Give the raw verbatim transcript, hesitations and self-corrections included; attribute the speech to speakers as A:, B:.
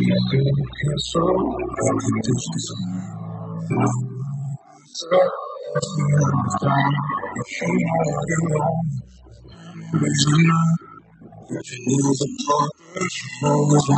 A: So I can teach this. So that's the end of time. If you know what you want, makes you know that you need the part that you always want.